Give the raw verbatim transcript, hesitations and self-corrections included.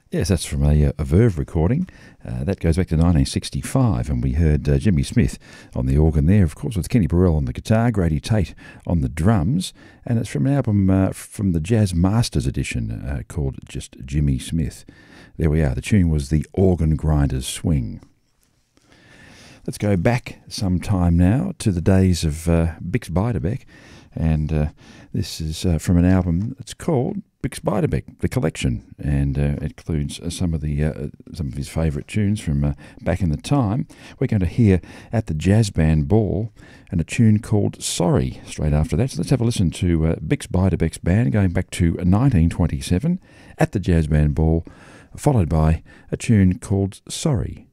Yes, that's from a, a Verve recording. Uh, that goes back to nineteen sixty-five, and we heard uh, Jimmy Smith on the organ there, of course, with Kenny Burrell on the guitar, Grady Tate on the drums, and it's from an album uh, from the Jazz Masters edition uh, called just Jimmy Smith. There we are. The tune was The Organ Grinder's Swing. Let's go back some time now to the days of uh, Bix Beiderbecke, and uh, this is uh, from an album that's called Bix Beiderbecke, The Collection, and uh, it includes uh, some of the uh, some of his favourite tunes from uh, back in the time. We're going to hear At the Jazz Band Ball and a tune called Sorry straight after that. So let's have a listen to uh, Bix Beiderbecke's band going back to nineteen twenty-seven, At the Jazz Band Ball, followed by a tune called Sorry.